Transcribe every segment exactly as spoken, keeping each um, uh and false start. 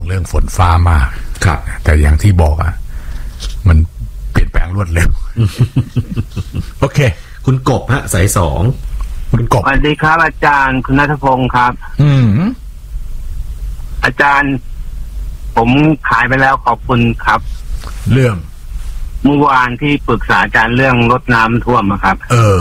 เรื่องฝนฟ้ามากครับแต่อย่างที่บอกอ่ะมันเปลี่ยนแปลงรวดเร็ว โอเคคุณกบฮะสายสองคุณกบสวัสดีครับอาจารย์คุณณัฐพงศ์ครับอืมอาจารย์ผมขายไปแล้วขอบคุณครับเรื่องเมื่อวานที่ปรึกษาอาจารย์เรื่องรดน้ำท่วมครับเออ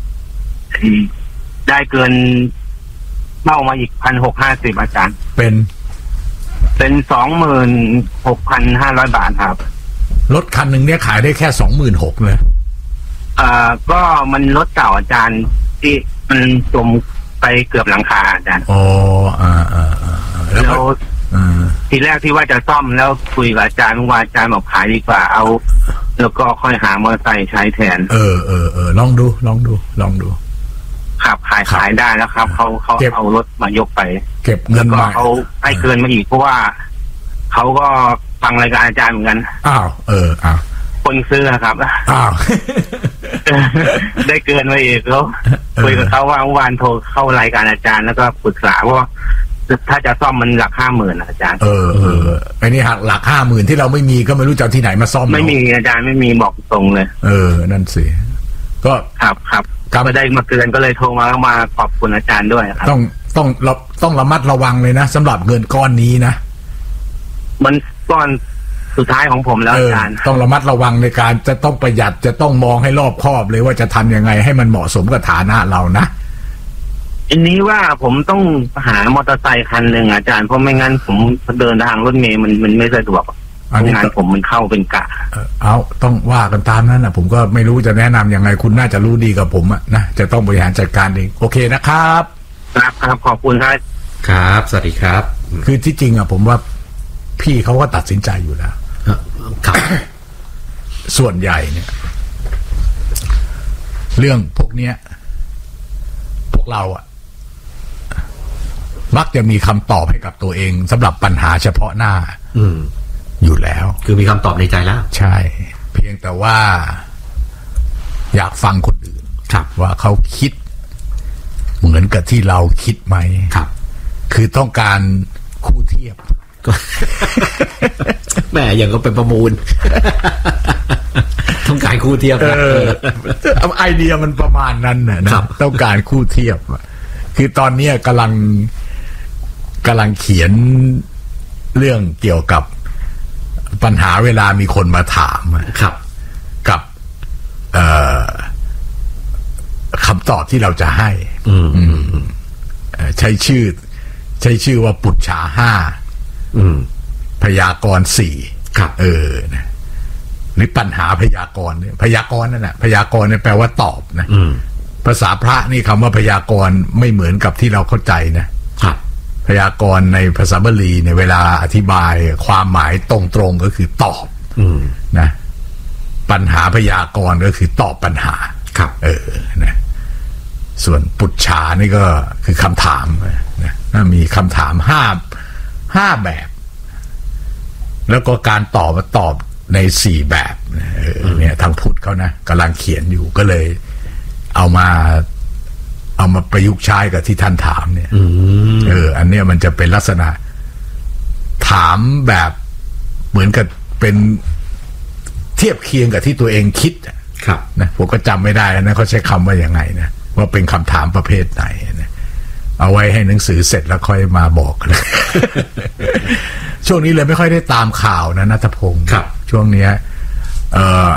ได้เกินเป้ามาอีกพันหกห้าสิบอาจารย์เป็นเป็นสองหมื่นหกพันห้าร้อยบาทครับรถคันหนึ่งเนี่ยขายได้แค่สองหมื่นหกเลยอ่าก็มันรถเก่าอาจารย์ที่มันจมไปเกือบหลังคาอาจารย์อ๋ออ่าอ่าอ่าแล้วทีแรกที่ว่าจะซ่อมแล้วคุยกับอาจารย์ว่าอาจารย์บอกขายดีกว่าเอาแล้วก็ค่อยหามอเตอร์ไซค์ใช้แทนเออเออเออลองดูลองดูลองดูครับขายขายได้แล้วครับเขาเขาเอารถมายกไปเก็บเงินมาเขาให้เกินมาอีกเพราะว่าเขาก็ฟังรายการอาจารย์เหมือนกันอ้าวเอออ้าวคนซื้อครับอ้าวได้เกินมาอีกแล้วคุยกับเขาว่าเมื่อวานโทรเข้ารายการอาจารย์แล้วก็ปรึกษาว่าถ้าจะซ่อมมันหลักห้าหมื่นอาจารย์เออเออไอ้นี่หักหลักห้าหมื่นที่เราไม่มีก็ไม่รู้จะที่ไหนมาซ่อมไม่มีอาจารย์ไม่มีบอกตรงเลยเออนั่นสิก็ครับครับก็ได้มาเตือนก็เลยโทรมามาขอบคุณอาจารย์ด้วยครับต้องต้องเราต้องระมัดระวังเลยนะสำหรับเงินก้อนนี้นะมันก้อนสุดท้ายของผมแล้วอาจารย์ต้องระมัดระวังในการจะต้องประหยัดจะต้องมองให้รอบคอบเลยว่าจะทำยังไงให้มันเหมาะสมกับฐานะเรานะอันนี้ว่าผมต้องหามอเตอร์ไซค์คันหนึ่งอาจารย์เพราะไม่งั้นผมเดินทางรถเมล์มันมันไม่สะดวกงานผมมันเข้าเป็นกะเอาต้องว่ากันตามนั้นนะผมก็ไม่รู้จะแนะนำยังไงคุณน่าจะรู้ดีกับผมอะนะจะต้องบริหารจัดการเองโอเคนะครับครับครับขอบคุณครับครับสวัสดีครับคือที่จริงอะผมว่าพี่เขาก็ตัดสินใจอยู่แล้วครับส่วนใหญ่เนี่ยเรื่องพวกเนี้ยพวกเราอะมักจะมีคำตอบให้กับตัวเองสำหรับปัญหาเฉพาะหน้าอืมอยู่แล้วคือมีคำตอบในใจแล้วใช่เพียงแต่ว่าอยากฟังคนอื่นครับว่าเขาคิดเหมือนกับที่เราคิดไหมครับคือต้องการคู่เทียบแม่อย่างก็เป็นประมูลต้องการคู่เทียบนะไอเดียมันประมาณนั้นนะต้องการคู่เทียบคือตอนนี้กำลังกำลังเขียนเรื่องเกี่ยวกับปัญหาเวลามีคนมาถามครับกับคำตอบที่เราจะให้ใช้ชื่อใช้ชื่อว่าปุจฉาห้าพยากรณ์สี่เออนะหรือปัญหาพยากรณ์เนี่ยพยากรณ์นั่นแหละพยากรณ์เนี่ยแปลว่าตอบนะภาษาพระนี่คำว่าพยากรณ์ไม่เหมือนกับที่เราเข้าใจนะครับพยากรณ์ในภาษาบาลีในเวลาอธิบายความหมายตรงๆก็คือตอบนะปัญหาพยากรณ์ก็คือตอบปัญหาครับเออนะส่วนปุจฉานี่ก็คือคำถามนะมีคำถามห้าห้าแบบแล้วก็การตอบมาตอบในสี่แบบเนี่ยทางพุทธเขานะกำลังเขียนอยู่ก็เลยเอามาเอามาประยุกต์ใช้กับที่ท่านถามเนี่ยเอออันเนี้ยมันจะเป็นลักษณะถามแบบเหมือนกับเป็นเทียบเคียงกับที่ตัวเองคิดครับนะผมก็จำไม่ได้นะเขาใช้คำว่าอย่างไงนะว่าเป็นคำถามประเภทไหนนะเอาไว้ให้หนังสือเสร็จแล้วค่อยมาบอกเลย ช่วงนี้เลยไม่ค่อยได้ตามข่าวนะณัฐพงศ์ครับช่วงเนี้ยเอ่อ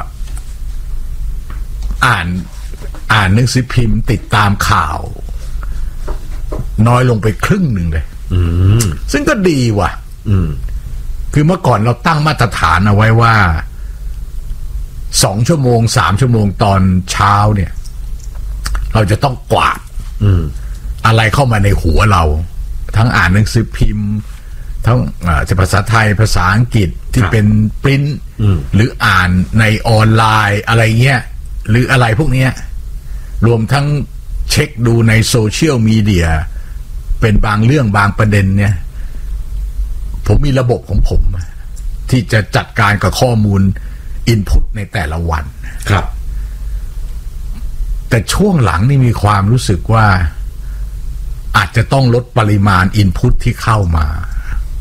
อ่านอ่านหนังสือพิมพ์ติดตามข่าวน้อยลงไปครึ่งหนึ่งเลยซึ่งก็ดีว่ะคือเมื่อก่อนเราตั้งมาตรฐานเอาไว้ว่าสองชั่วโมงสามชั่วโมงตอนเช้าเนี่ยเราจะต้องกวาดอะไรเข้ามาในหัวเราทั้งอ่านหนังสือพิมพ์ทั้งภาษาไทยภาษาอังกฤษที่เป็นปริ้นหรืออ่านในออนไลน์อะไรเงี้ยหรืออะไรพวกเนี้ยรวมทั้งเช็คดูในโซเชียลมีเดียเป็นบางเรื่องบางประเด็นเนี่ยผมมีระบบของผมที่จะจัดการกับข้อมูลอินพุตในแต่ละวันครับแต่ช่วงหลังนี่มีความรู้สึกว่าอาจจะต้องลดปริมาณอินพุตที่เข้ามา